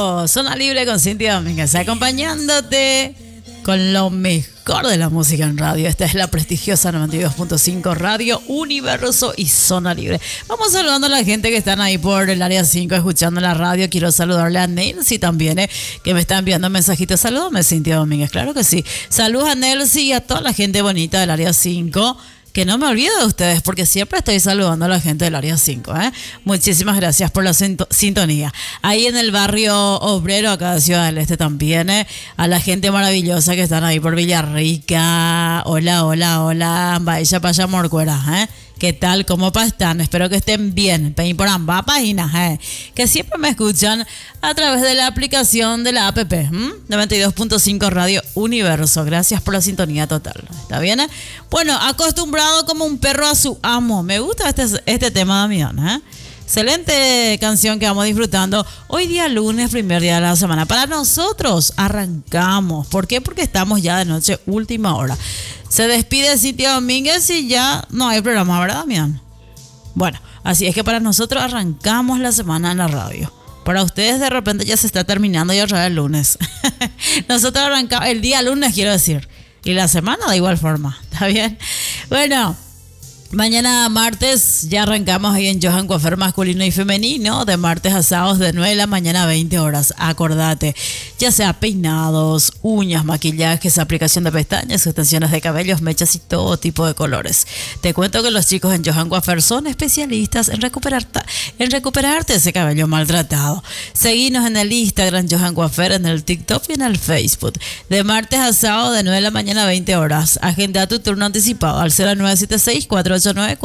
5, Zona Libre con Cintia Domínguez, acompañándote con lo mejor de la música en radio. Esta es la prestigiosa 92.5 Radio Universo y Zona Libre. Vamos saludando a la gente que están ahí por el área 5 escuchando la radio. Quiero saludarle a Nelsi también, que me está enviando mensajitos. Salúdame, Cintia Domínguez, claro que sí. Saludos a Nelsi y a toda la gente bonita del área 5. Que no me olvido de ustedes porque siempre estoy saludando a la gente del área 5. Muchísimas gracias por la sintonía. Ahí en el barrio obrero, acá de Ciudad del Este también, a la gente maravillosa que están ahí por Villarrica. Hola, hola, hola. Vaya para allá, Morcuera. ¿Qué tal? ¿Cómo están? Espero que estén bien. Pein por ambas páginas, que siempre me escuchan a través de la aplicación de la app 92.5 Radio Universo. Gracias por la sintonía total. ¿Está bien? Bueno, acostumbrado como un perro a su amo. Me gusta este tema, Damián. Excelente canción que vamos disfrutando. Hoy día lunes, primer día de la semana. Para nosotros arrancamos. ¿Por qué? Porque estamos ya de noche, última hora. Se despide Cintia Domínguez y ya no hay programa, ¿verdad, Damián? Bueno, así es que para nosotros arrancamos la semana en la radio. Para ustedes de repente ya se está terminando y otra vez el lunes. Nosotros arrancamos el día lunes, quiero decir. Y la semana de igual forma. ¿Está bien? Bueno. Mañana martes ya arrancamos ahí en Johan Coafer masculino y femenino, de martes a sábados de 9 de la mañana a 20 horas. Acordate, ya sea peinados, uñas, maquillajes, aplicación de pestañas, extensiones de cabellos, mechas y todo tipo de colores. Te cuento que los chicos en Johan Coafer son especialistas en recuperarte ese cabello maltratado. Seguinos en el Instagram Johan Coafer, en el TikTok y en el Facebook. De martes a sábado de 9 de la mañana a 20 horas. Agenda tu turno anticipado al 0976-489-499,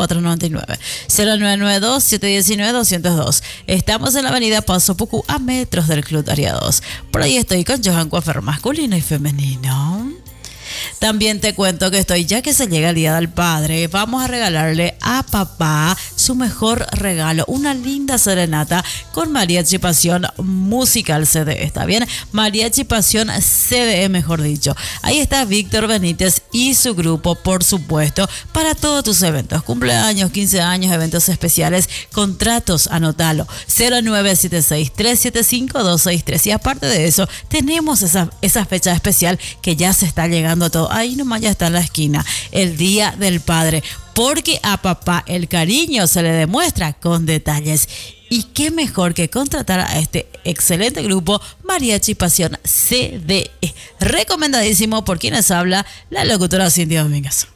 0992-719-202. Estamos en la avenida Paso Pucú, a metros del Club Área 2. Por ahí estoy con Johan Coafer masculino y femenino. También te cuento que ya que se llega el Día del Padre, vamos a regalarle a papá su mejor regalo, una linda serenata con Mariachi Pasión Musical CD. ¿Está bien? Mariachi Pasión CD, mejor dicho. Ahí está Víctor Benítez y su grupo, por supuesto, para todos tus eventos, cumpleaños, 15 años, eventos especiales, contratos, anótalo, 0976-375-263. Y aparte de eso, tenemos esa fecha especial que ya se está llegando todo. Ahí nomás ya está en la esquina, el Día del Padre, porque a papá el cariño se le demuestra con detalles. Y qué mejor que contratar a este excelente grupo Mariachi Pasión CDE. Recomendadísimo por quienes habla la locutora Cintia Domínguez.